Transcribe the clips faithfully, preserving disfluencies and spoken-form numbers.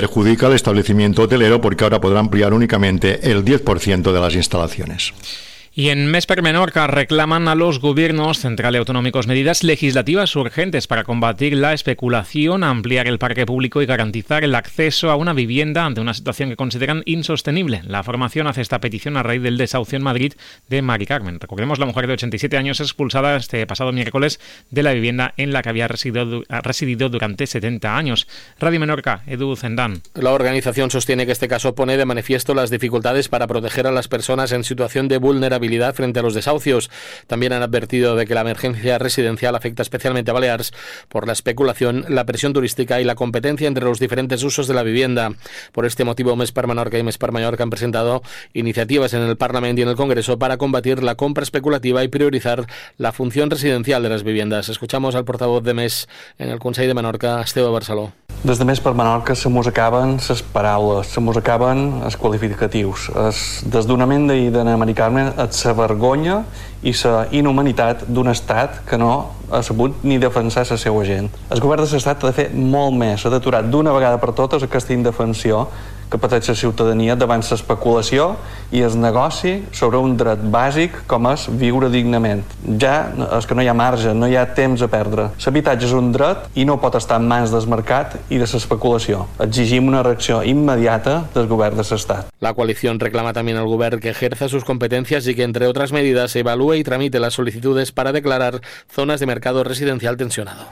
Perjudica al establecimiento hotelero porque ahora podrá ampliar únicamente el diez por ciento de las instalaciones. Y en Més per Menorca reclaman a los gobiernos central y autonómicos medidas legislativas urgentes para combatir la especulación, ampliar el parque público y garantizar el acceso a una vivienda ante una situación que consideran insostenible. La formación hace esta petición a raíz del desahucio en Madrid de Mari Carmen. Recordemos, la mujer de ochenta y siete años expulsada este pasado miércoles de la vivienda en la que había residido, residido durante setenta años. Radio Menorca, Edu Zendán. La organización sostiene que este caso pone de manifiesto las dificultades para proteger a las personas en situación de vulnerabilidad frente a los desahucios. También han advertido de que la emergencia residencial afecta especialmente a Baleares por la especulación, la presión turística y la competencia entre los diferentes usos de la vivienda. Por este motivo, Més per Menorca y Més per Mallorca han presentado iniciativas en el Parlamento y en el Congreso para combatir la compra especulativa y priorizar la función residencial de las viviendas. Escuchamos al portavoz de Més en el Consell de Menorca, Esteve Barceló. Des de Més per Menorca se mos acaben les paraules, se mos acaben els qualificatius. Es desdonament d'ahir de Mari Carmen és la vergonya i la inhumanitat d'un estat que no ha sabut ni defensar la seva gent. El govern de l'estat ha de fer molt més, ha d'aturar d'una vegada per totes aquesta indefensió que pateix la ciutadania davant l'especulació i el negoci sobre un dret bàsic com és viure dignament. Ja és que no hi ha marge, no hi ha temps a perdre. L'habitatge és un dret i no pot estar en mans del mercat i de l'especulació. Exigim una reacció immediata del govern de l'Estat. La coalición reclama también al gobierno que ejerza sus competencias y que, entre otras medidas, evalúe y tramite las solicitudes para declarar zonas de mercado residencial tensionado.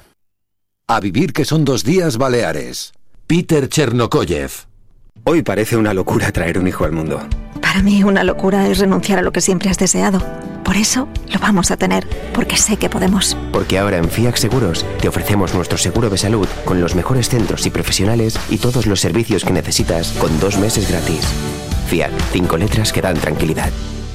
A vivir que son dos días Baleares. Peter Chernokoyev. Hoy parece una locura traer un hijo al mundo. Para mí una locura es renunciar a lo que siempre has deseado. Por eso lo vamos a tener, porque sé que podemos. Porque ahora en FIAC Seguros te ofrecemos nuestro seguro de salud con los mejores centros y profesionales y todos los servicios que necesitas con dos meses gratis. FIAC, cinco letras que dan tranquilidad.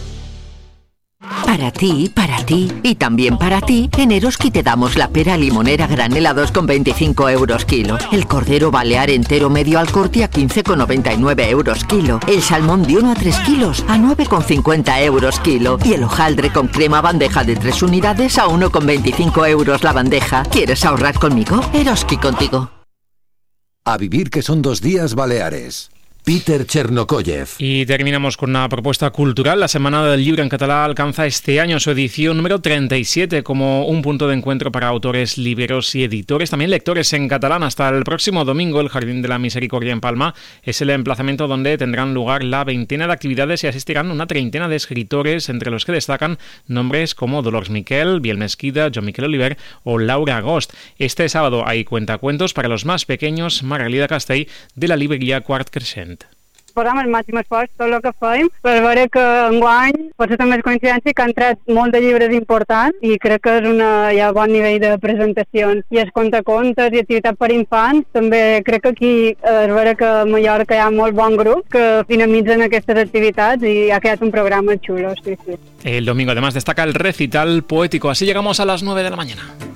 Para ti, para ti y también para ti, en Eroski te damos la pera limonera granel a dos con veinticinco euros kilo, el cordero balear entero medio al corte a quince con noventa y nueve euros kilo, el salmón de uno a tres kilos a nueve con cincuenta euros kilo y el hojaldre con crema bandeja de tres unidades a uno con veinticinco euros la bandeja. ¿Quieres ahorrar conmigo? Eroski contigo. A vivir que son dos días Baleares. Peter Chernokoyev. Y terminamos con una propuesta cultural. La Semana del Llibre en Català alcanza este año su edición número treinta y siete como un punto de encuentro para autores, libreros y editores, también lectores en catalán. Hasta el próximo domingo, el Jardín de la Misericordia en Palma es el emplazamiento donde tendrán lugar la veintena de actividades y asistirán una treintena de escritores, entre los que destacan nombres como Dolors Miquel, Biel Mesquida, Joan Miquel Oliver o Laura Agost. Este sábado hay cuentacuentos para los más pequeños, Margalida Castell, de la librería Quart Creixent. Posam el màxim esforç tot el que fem per veure que enguany potser també és coincidència que han tret molt de llibres importants i crec que és una, hi ha bon nivell de presentacions i els contacontes i activitat per infants. També crec que aquí és veure que a Mallorca hi ha molt bon grup que dinamitzen aquestes activitats i ha quedat un programa xulo. Sí, sí. El domingo además destaca el recital poético. Así llegamos a las nueve de la mañana.